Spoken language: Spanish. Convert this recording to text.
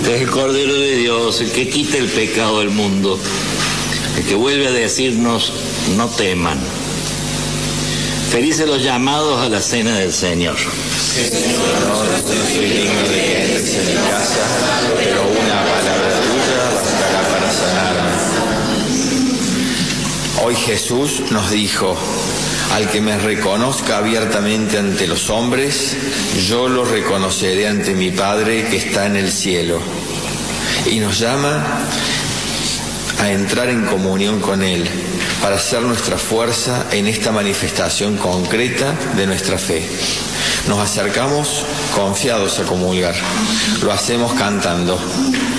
Este es el Cordero de Dios, el que quita el pecado del mundo, el que vuelve a decirnos, no teman. Felices los llamados a la cena del Señor. Señor, no soy digno de que entres en mi casa, pero una palabra tuya bastará para sanarme. Hoy Jesús nos dijo: al que me reconozca abiertamente ante los hombres, yo lo reconoceré ante mi Padre que está en el cielo. Y nos llama a entrar en comunión con Él, para ser nuestra fuerza en esta manifestación concreta de nuestra fe. Nos acercamos confiados a comulgar. Lo hacemos cantando.